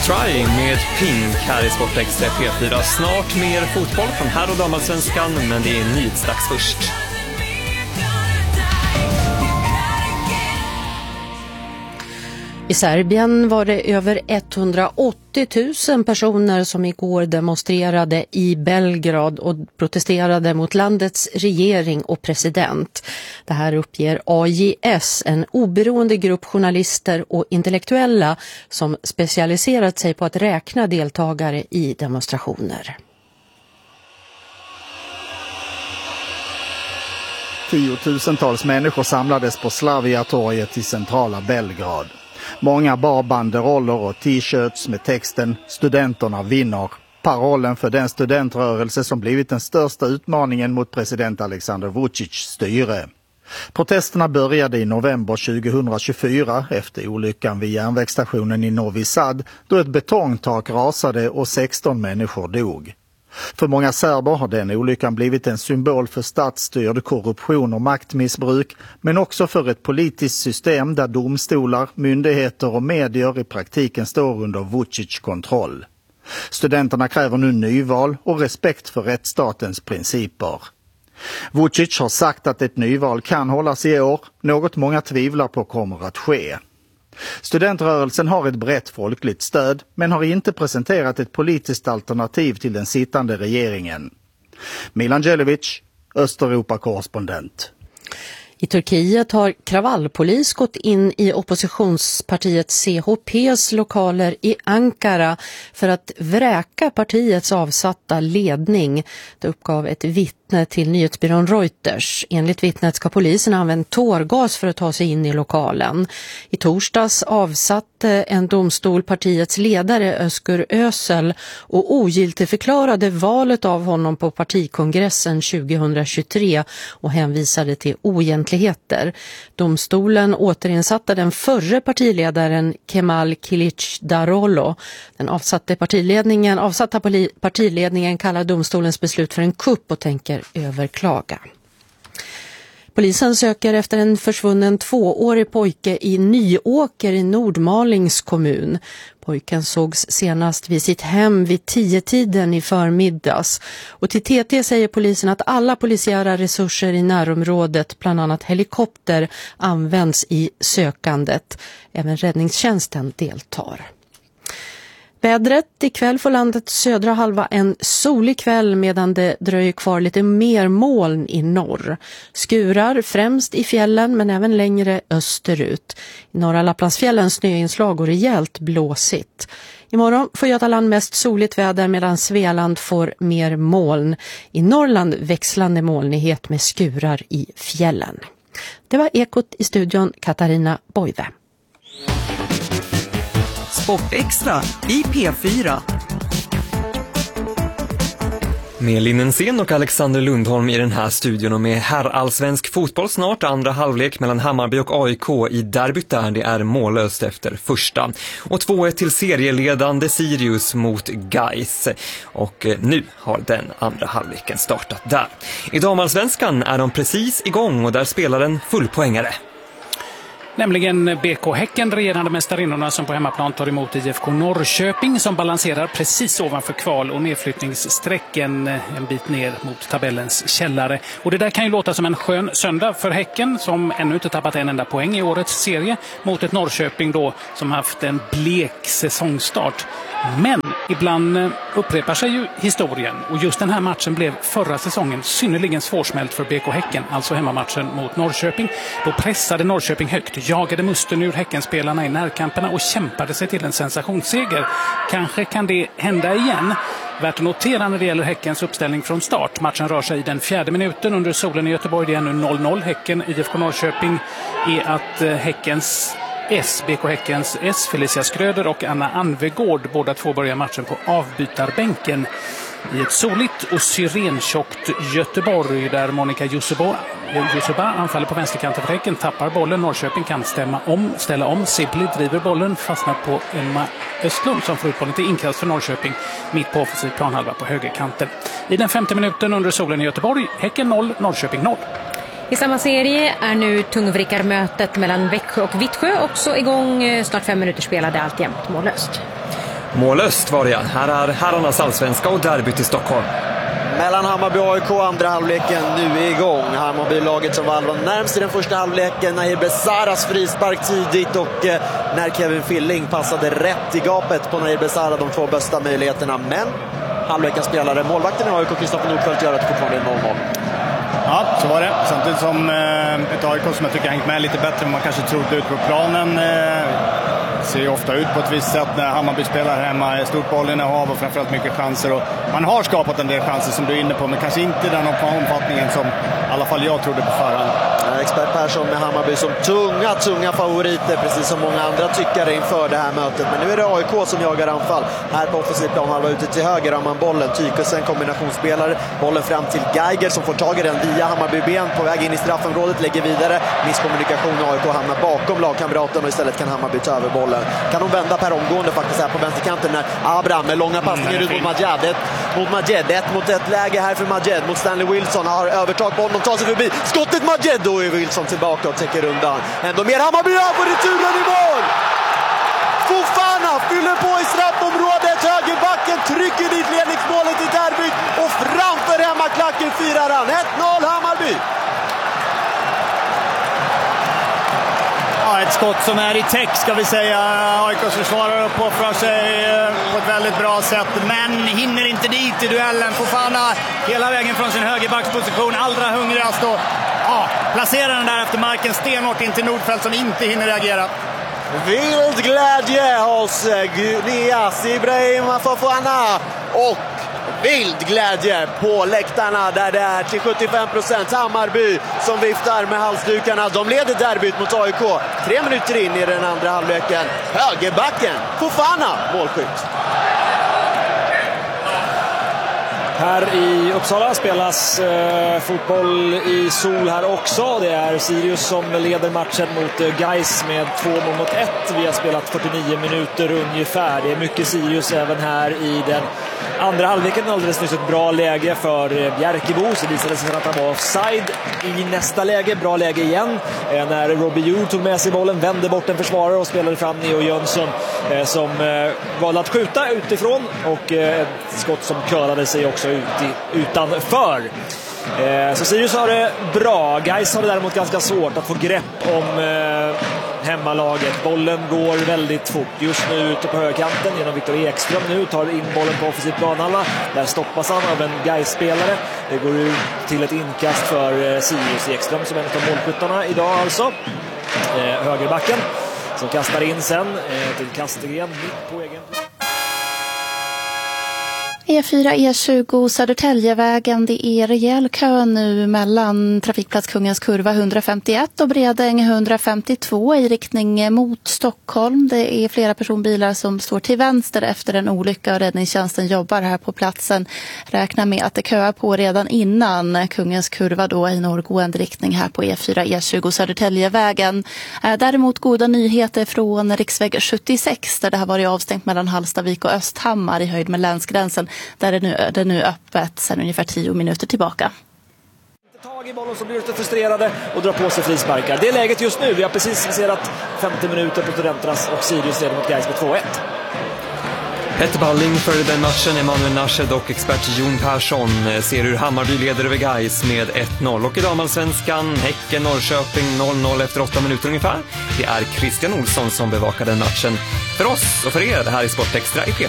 Try med Pink här i Sportextra P4. Snart mer fotboll från här och damallsvenskan, men det är nyhetsdags först. I Serbien var det över 180 000 personer som igår demonstrerade i Belgrad och protesterade mot landets regering och president. Det här uppger AJS, en oberoende grupp journalister och intellektuella som specialiserat sig på att räkna deltagare i demonstrationer. Tiotusentals människor samlades på Slavia-torget i centrala Belgrad. Många bar banderoller och t-shirts med texten "Studenterna vinner", parollen för den studentrörelse som blivit den största utmaningen mot president Aleksandar Vučić styre. Protesterna började i november 2024 efter olyckan vid järnvägsstationen i Novi Sad, då ett betongtak rasade och 16 människor dog. För många serber har den olyckan blivit en symbol för statsstyrd korruption och maktmissbruk, men också för ett politiskt system där domstolar, myndigheter och medier i praktiken står under Vučić kontroll. Studenterna kräver nu nyval och respekt för rättsstatens principer. Vučić har sagt att ett nyval kan hållas i år, något många tvivlar på kommer att ske. Studentrörelsen har ett brett folkligt stöd, men har inte presenterat ett politiskt alternativ till den sittande regeringen. Milan Djelevic, Östeuropa-korrespondent. I Turkiet har kravallpolis gått in i oppositionspartiet CHPs lokaler i Ankara för att vräka partiets avsatta ledning. Det uppgav ett vittne till nyhetsbyrån Reuters. Enligt vittnet ska polisen använt tårgas för att ta sig in i lokalen. I torsdags avsatte en domstol partiets ledare Özgür Özel och ogiltigförklarade valet av honom på partikongressen 2023 och hänvisade till oegentligheter. Domstolen återinsatte den förre partiledaren Kemal Kılıçdaroğlu. Den avsatta partiledningen kallar domstolens beslut för en kupp och tänker överklaga. Polisen söker efter en försvunnen 2-årig pojke i Nyåker i Nordmalings kommun. Pojken sågs senast vid sitt hem vid 10-tiden i förmiddags. Och till TT säger polisen att alla polisiära resurser i närområdet, bland annat helikopter, används i sökandet. Även räddningstjänsten deltar. Vädret: ikväll får landets södra halva en solig kväll medan det dröjer kvar lite mer moln i norr. Skurar främst i fjällen men även längre österut. I norra Lapplandsfjällen snöinslag och rejält blåsigt. Imorgon får Götaland mest soligt väder medan Svealand får mer moln. I Norrland växlande molnighet med skurar i fjällen. Det var Ekot i studion, Katarina Boive. Sportextra i P4. Med Linnensén och Alexander Lundholm i den här studion och med herrallsvensk fotboll snart, andra halvlek mellan Hammarby och AIK i derbyt där det är mållöst efter första. Och 2-1 till serieledande Sirius mot Gais. Och nu har den andra halvleken startat där. I damallsvenskan är de precis igång och där spelar en fullpoängare. Nämligen BK Häcken, regerande mästarinnorna, som på hemmaplan tar emot IFK Norrköping som balanserar precis ovanför kval- och nedflyttningssträcken en bit ner mot tabellens källare. Och det där kan ju låta som en skön söndag för Häcken som ännu inte tappat en enda poäng i årets serie mot ett Norrköping då som haft en blek säsongstart. Men ibland upprepar sig ju historien och just den här matchen blev förra säsongen synnerligen svårsmält för BK Häcken, alltså hemmamatchen mot Norrköping. Då pressade Norrköping högt, jagade musten ur Häckenspelarna i närkamperna och kämpade sig till en sensationsseger. Kanske kan det hända igen. Värt att notera när det gäller Häckens uppställning från start. Matchen rör sig i den 4:e minuten under solen i Göteborg. Det är nu 0-0. Häcken, IFK Norrköping är att BK Häckens Felicia Skröder och Anna Anvegård båda två börjar matchen på avbytarbänken i ett soligt och syrentjockt Göteborg där Monica Jussuba anfaller på vänsterkanten för Häcken, tappar bollen. Norrköping kan ställa om. Sibley driver bollen, fastnar på Emma Östlund som får ut bollen till inkast för Norrköping mitt på offensiv planhalva på högerkanten. I den 5:e minuten under solen i Göteborg, Häcken 0, Norrköping 0. I samma serie är nu tungvrickarmötet mellan Växjö och Vittsjö också igång. Snart 5 minuter spelade alltjämt mållöst. Målöst var det. Här är herrarnas allsvenska och derbyt i Stockholm. Mellan Hammarby och AIK, andra halvleken nu är igång. Hammarby-laget som var allra närmst i den första halvleken. Nahir Besaras frispark tidigt och när Kevin Filling passade rätt i gapet på Nahir Besara, de två bästa möjligheterna. Men halvlekens spelare, målvakten i AIK, Kristoffer Nordfeldt, gör att det fortfarande är 0-0. Ja, så var det. Samtidigt som ett AIK som jag tycker har hängt med lite bättre än man kanske trodde ut på planen. Ser ju ofta ut på ett visst sätt när Hammarby spelar hemma. Stort bollinnehav och framförallt mycket chanser. Och man har skapat en del chanser som du är inne på, men kanske inte den omfattningen som i alla fall jag trodde på förhand. Expert Persson med Hammarby som tunga favoriter, precis som många andra tyckare inför det här mötet. Men nu är det AIK som jagar anfall. Här på offensiv plan, halva ute till höger har man bollen. Tykosen kombinationsspelare. Bollen fram till Geiger som får tag i den via Hammarby-ben på väg in i straffområdet. Lägger vidare. Misskommunikation. AIK hamnar bakom lagkamraten och istället kan Hammarby ta över bollen. Kan de vända per omgående faktiskt här på vänsterkanten när Abraham med långa passningar ut mot Majed. Ett mot ett läge här för Majed mot Stanley Wilson. Har övertag på honom, tar sig förbi. Skottet Majed, då är Wilson tillbaka och täcker undan. Ändå mer Hammarby på returen i mål! Fofana fyller på i straffområdet. Högerbacken trycker dit ledningsmålet i derbyt och framför hemmaklacken firar han. 1-0 Hammarby! Ja, ett skott som är i text ska vi säga. AIKs försvarare uppoffrar sig på ett väldigt bra sätt, men hinner inte dit i duellen. Fofana hela vägen från sin högerbacksposition, allra hungrigast och placerar den där efter marken stenhårt in till Nordfeldt som inte hinner reagera. Vild glädje hos Nias Ibrahima Fofana och vild glädje på läktarna där det är till 75% Hammarby som viftar med halsdukarna. De leder derbyt mot AIK 3 minuter in i den andra halvleken. Högerbacken Fofana, målskytt. Här i Uppsala spelas fotboll i sol här också. Det är Sirius som leder matchen mot Gais med 2-1. Vi har spelat 49 minuter ungefär. Det är mycket Sirius även här i den andra halvleken. Alldeles nyss ett bra läge för Bjärkebo. Så visade sig att han var offside i nästa läge. Bra läge igen. När Robbie Yu tog med sig bollen, vände bort en försvarare och spelade fram Neo Jönsson som valde att skjuta utifrån. Och ett skott som klarade sig också utanför. Så Sirius har det bra. Gais har det däremot ganska svårt att få grepp om hemmalaget. Bollen går väldigt fort just nu ute på högerkanten genom Viktor Ekström. Nu tar in bollen på offensiv planhalva. Där stoppas han av en Gais-spelare. Det går ut till ett inkast för Sirius. Ekström som är en av målskyttarna idag alltså. Högerbacken som kastar in sen till Kastegren mitt på egen plan. E4, E20, Södertäljevägen. Det är rejäl kö nu mellan trafikplats Kungens kurva 151 och Bredäng 152 i riktning mot Stockholm. Det är flera personbilar som står till vänster efter en olycka och räddningstjänsten jobbar här på platsen. Räknar med att det köar på redan innan Kungens kurva då i norrgående riktning här på E4, E20, Södertäljevägen. Däremot goda nyheter från riksväg 76 där det har varit avstängt mellan Hallstavik och Östhammar i höjd med länsgränsen. Där är det nu öppet sedan ungefär 10 minuter tillbaka. Tag i bollen som blir lite frustrerade och drar på sig frisparkar. Det är läget just nu. Vi har precis passerat 50 minuter på Studenternas och Sirius leder mot Gais med 2-1. Petter Balling följde den matchen. Emanuel Nasched och expert Jon Persson ser hur Hammarby leder över Gais med 1-0. Och i damallsvenskan Häcken Norrköping 0-0 efter 8 minuter ungefär. Det är Christian Olsson som bevakar den matchen för oss och för er här i Sport Extra i P4.